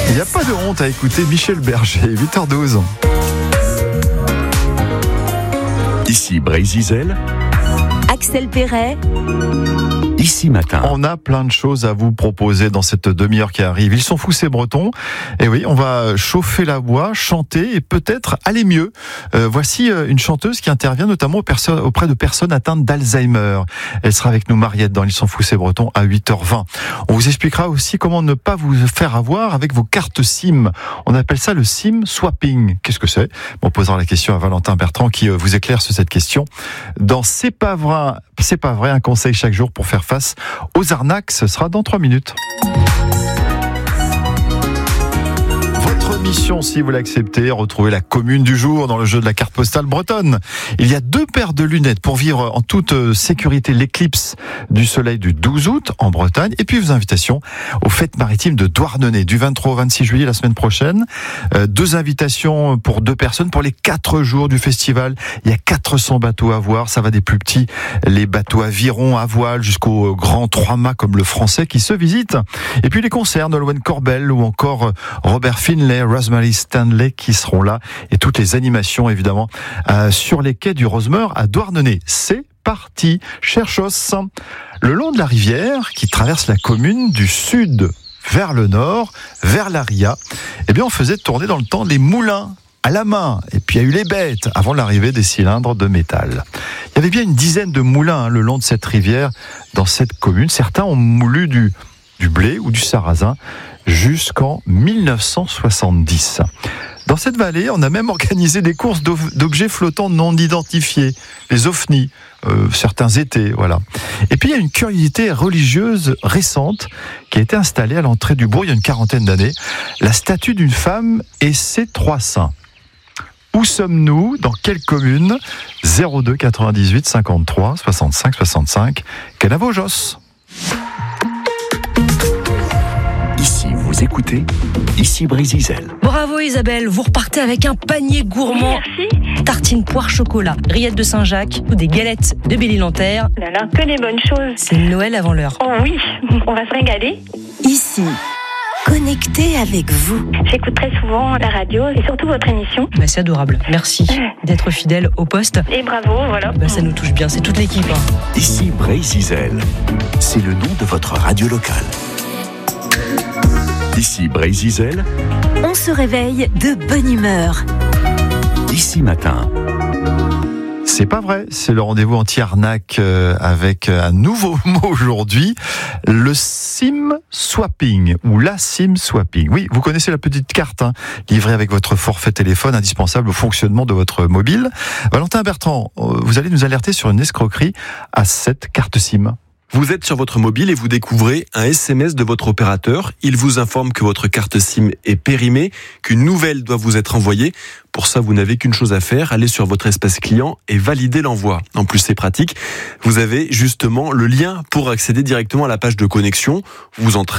Il n'y a pas de honte à écouter Michel Berger, 8h12. Ici Brésil, Axel Perret. Ici Matin. On a plein de choses à vous proposer dans cette demi-heure qui arrive. Ils sont fous ces Bretons. Et oui, on va chauffer la voix, chanter et peut-être aller mieux. Voici une chanteuse qui intervient notamment auprès de personnes atteintes d'Alzheimer. Elle sera avec nous, Mariette, dans Ils sont fous ces Bretons à 8h20. On vous expliquera aussi comment ne pas vous faire avoir avec vos cartes SIM. On appelle ça le SIM swapping. Qu'est-ce que c'est ? On posera la question à Valentin Bertrand qui vous éclaire sur cette question. Dans C'est pas vrai, un conseil chaque jour pour faire face aux arnaques, ce sera dans 3 minutes. Votre mission, si vous l'acceptez, retrouver la commune du jour dans le jeu de la carte postale bretonne. Il y a 2 paires de lunettes pour vivre en toute sécurité l'éclipse du soleil du 12 août en Bretagne. Et puis vos invitations aux fêtes maritimes de Douarnenez du 23 au 26 juillet la semaine prochaine. 2 invitations pour 2 personnes pour les 4 jours du festival. Il y a 400 bateaux à voir. Ça va des plus petits, les bateaux avirons à voile, jusqu'aux grands 3-mâts comme le français qui se visitent. Et puis les concerts Nolwenn Corbel ou encore Robert Finlay, Rosemary Stanley qui seront là. Et toutes les animations évidemment sur les quais du Rosemer à Douarnenez. C'est parti, cher Chos. Le long de la rivière qui traverse la commune du sud vers le nord, vers la Ria, eh bien on faisait tourner dans le temps les moulins à la main. Et puis il y a eu les bêtes avant l'arrivée des cylindres de métal. Il y avait bien une dizaine de moulins le long de cette rivière dans cette commune. Certains ont moulu du blé ou du sarrasin jusqu'en 1970. Dans cette vallée, on a même organisé des courses d'objets flottants non identifiés, les ovnis, certains étés, voilà. Et puis il y a une curiosité religieuse récente qui a été installée à l'entrée du bourg il y a une 40aine d'années, la statue d'une femme et ses 3 saints. Où sommes-nous ? Dans quelle commune ? 02 98 53 65 65. Canavojos. Ici vous écoutez, ici Brésil. Bravo Isabelle, vous repartez avec un panier gourmand. Merci. Tartines poire chocolat, rillettes de Saint-Jacques ou des galettes de Belle-Île-en-Terre. Là, que des bonnes choses. C'est Noël avant l'heure. Oh oui, on va se régaler. Ici, connecté avec vous. J'écoute très souvent la radio et surtout votre émission. C'est adorable. Merci d'être fidèle au poste. Et bravo, voilà. Ça nous touche bien, c'est toute l'équipe. Ici Brésil, c'est le nom de votre radio locale. Ici Brésil, On se réveille de bonne humeur. Ici Matin. C'est pas vrai, c'est le rendez-vous anti-arnaque avec un nouveau mot aujourd'hui, le SIM swapping ou la SIM swapping. Oui, vous connaissez la petite carte livrée avec votre forfait téléphone indispensable au fonctionnement de votre mobile. Valentin Bertrand, vous allez nous alerter sur une escroquerie à cette carte SIM. Vous êtes sur votre mobile et vous découvrez un SMS de votre opérateur. Il vous informe que votre carte SIM est périmée, qu'une nouvelle doit vous être envoyée. Pour ça, vous n'avez qu'une chose à faire, aller sur votre espace client et valider l'envoi. En plus, c'est pratique. Vous avez justement le lien pour accéder directement à la page de connexion. Vous entrez